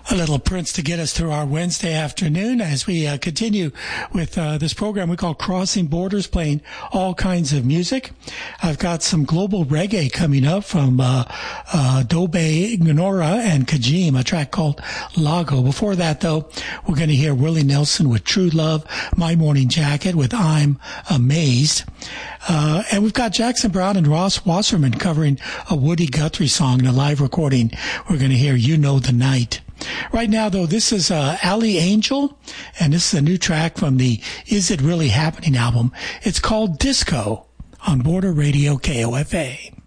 A little Prince to get us through our Wednesday afternoon as we continue with this program we call Crossing Borders, playing all kinds of music. I've got some global reggae coming up from Dobe Nora and Kajim, a track called Lago. Before that, though, we're going to hear Willie Nelson with True Love, My Morning Jacket with I'm Amazed. And we've got Jackson Browne and Ross Wasserman covering a Woody Guthrie song in a live recording. We're going to hear You Know the Night. Right now, though, this is Ali Angel, and this is a new track from the Is It Really Happening album. It's called Disco on Border Radio KOFA.